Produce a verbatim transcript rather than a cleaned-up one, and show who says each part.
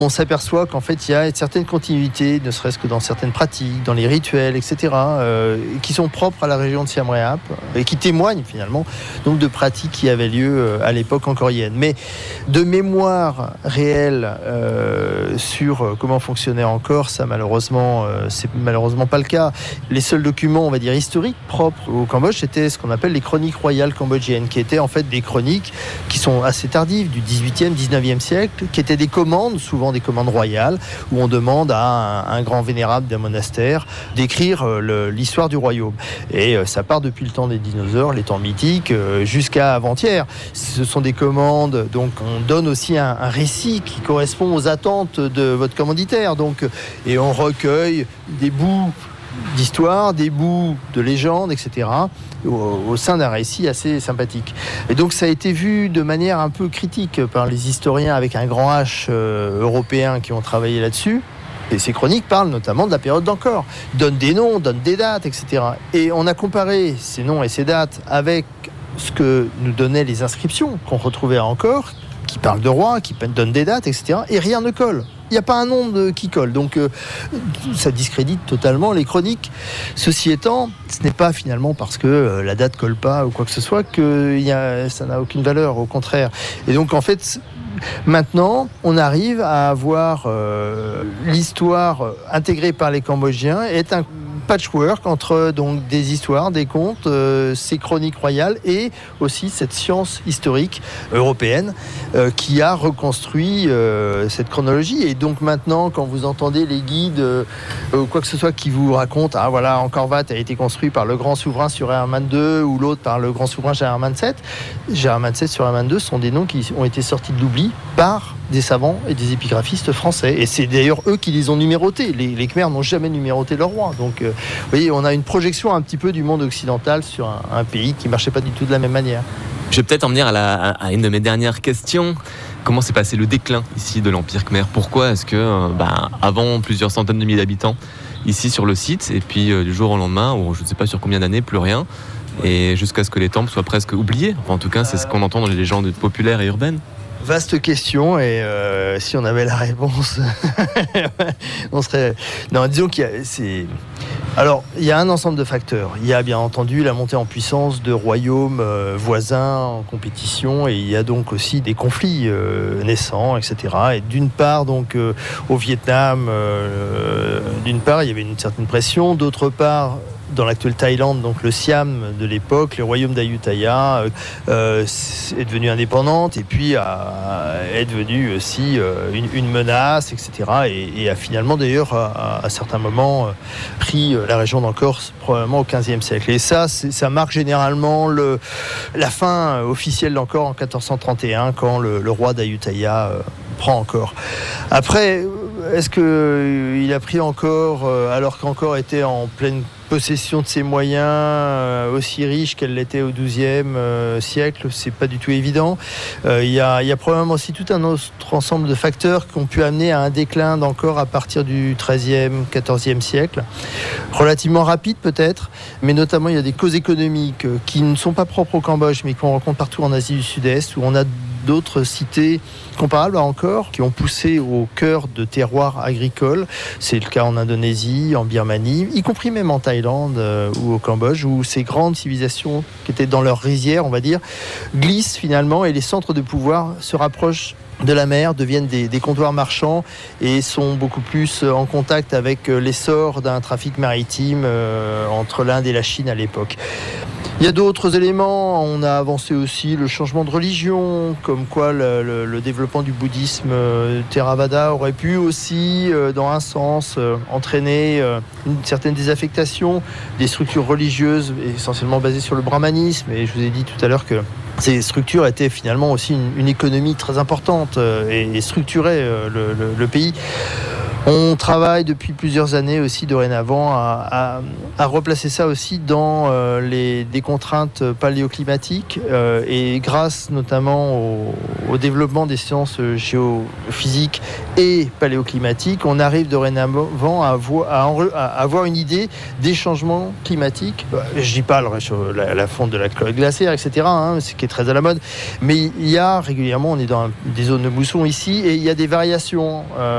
Speaker 1: On s'aperçoit qu'en fait, il y a une certaine continuité, ne serait-ce que dans certaines pratiques, dans les rituels, et cetera, euh, qui sont propres à la région de Siem Reap et qui témoignent finalement donc de pratiques qui avaient lieu à l'époque angkorienne. Mais de mémoire réelle euh, sur comment fonctionnait Angkor, ça malheureusement, euh, c'est malheureusement pas le cas. Les seuls documents, on va dire historiques, propres au Cambodge, c'était ce qu'on appelle les chroniques royales cambodgiennes, qui étaient en fait des chroniques qui sont assez tardives, du dix-huitième, dix-neuvième siècle, qui étaient des commandes, souvent des commandes royales, où on demande à un, un grand vénérable d'un monastère d'écrire euh, l'histoire du royaume. Et euh, ça part depuis le temps des dinosaures, les temps mythiques, euh, jusqu'à avant-hier. Ce sont des commandes, donc on donne aussi un, un récit qui correspond aux attentes de votre commanditaire. Donc, et on recueille des bouts d'histoire, des bouts de légendes, et cetera, au, au sein d'un récit assez sympathique. Et donc ça a été vu de manière un peu critique par les historiens avec un grand H euh, européens qui ont travaillé là-dessus. Et ces chroniques parlent notamment de la période d'Angkor, donnent des noms, donnent des dates, et cetera. Et on a comparé ces noms et ces dates avec ce que nous donnaient les inscriptions qu'on retrouvait à Angkor, qui parlent de rois, qui donnent des dates, et cetera. Et rien ne colle. Il n'y a pas un nom de, qui colle, donc euh, ça discrédite totalement les chroniques. Ceci étant, ce n'est pas finalement parce que euh, la date colle pas ou quoi que ce soit que y a, ça n'a aucune valeur, au contraire. Et donc en fait, maintenant, on arrive à avoir euh, l'histoire intégrée par les Cambodgiens est un patchwork entre donc des histoires, des contes, euh, ces chroniques royales et aussi cette science historique européenne euh, qui a reconstruit euh, cette chronologie. Et donc maintenant, quand vous entendez les guides euh, ou quoi que ce soit qui vous racontent, ah voilà, Angkor Wat a été construit par le grand souverain Suryavarman deux ou l'autre par le grand souverain Jayavarman sept. Jayavarman sept, Suryavarman deux sont des noms qui ont été sortis de l'oubli par des savants et des épigraphistes français. Et c'est d'ailleurs eux qui les ont numérotés. Les, les Khmers n'ont jamais numéroté leur roi. Donc, euh, vous voyez, on a une projection un petit peu du monde occidental sur un, un pays qui ne marchait pas du tout de la même manière.
Speaker 2: Je vais peut-être en venir à, la, à une de mes dernières questions. Comment s'est passé le déclin ici de l'Empire Khmer ? Pourquoi est-ce que, euh, bah, avant plusieurs centaines de milliers d'habitants, ici sur le site, et puis euh, du jour au lendemain, ou je ne sais pas sur combien d'années, plus rien, et jusqu'à ce que les temples soient presque oubliés ? Enfin, en tout cas, c'est ce qu'on entend dans les légendes populaires et urbaines.
Speaker 1: Vaste question, et euh, si on avait la réponse, on serait... Non, disons qu'il y a... C'est... Alors, il y a un ensemble de facteurs. Il y a bien entendu la montée en puissance de royaumes euh, voisins en compétition, et il y a donc aussi des conflits euh, naissants, et cetera. Et d'une part, donc, euh, au Vietnam, euh, d'une part, il y avait une certaine pression. D'autre part, dans l'actuelle Thaïlande, donc le Siam de l'époque, le royaume d'Ayutthaya euh, est devenu indépendante et puis a, est devenu aussi euh, une, une menace, et cetera. Et, et a finalement d'ailleurs à, à certains moments euh, pris la région d'Angkor probablement au quinzième siècle. Et ça, ça marque généralement le, la fin officielle d'Angkor en quatorze cent trente et un, quand le, le roi d'Ayutthaya euh, prend Angkor. Après, est-ce qu'il a pris Angkor euh, alors qu'Angkor était en pleine possession de ses moyens, euh, aussi riche qu'elle l'était au douzième euh, siècle, c'est pas du tout évident. Euh, il y a, y a probablement aussi tout un autre ensemble de facteurs qui ont pu amener à un déclin d'Angkor à partir du treizième, quatorzième siècle. Relativement rapide peut-être, mais notamment il y a des causes économiques euh, qui ne sont pas propres au Cambodge, mais qu'on rencontre partout en Asie du Sud-Est, où on a d'autres cités comparables à Angkor qui ont poussé au cœur de terroirs agricoles. C'est le cas en Indonésie, en Birmanie, y compris même en Thaïlande euh, ou au Cambodge, où ces grandes civilisations qui étaient dans leur rizière, on va dire, glissent finalement et les centres de pouvoir se rapprochent de la mer, deviennent des, des comptoirs marchands et sont beaucoup plus en contact avec l'essor d'un trafic maritime euh, entre l'Inde et la Chine à l'époque. Il y a d'autres éléments, on a avancé aussi le changement de religion, comme quoi le, le, le développement du bouddhisme euh, Theravada aurait pu aussi, euh, dans un sens, euh, entraîner euh, une certaine désaffectation des structures religieuses, essentiellement basées sur le brahmanisme. Et je vous ai dit tout à l'heure que ces structures étaient finalement aussi une, une économie très importante euh, et, et structuraient euh, le, le, le pays. On travaille depuis plusieurs années aussi dorénavant à, à, à replacer ça aussi dans euh, les, des contraintes paléoclimatiques euh, et grâce notamment au, au développement des sciences géophysiques et paléoclimatiques, on arrive dorénavant à avoir, à, en, à avoir une idée des changements climatiques. Je dis pas sur la, la fonte de la calotte glaciaire, et cetera, hein, ce qui est très à la mode, mais il y a régulièrement, on est dans des zones de mousson ici et il y a des variations. Euh,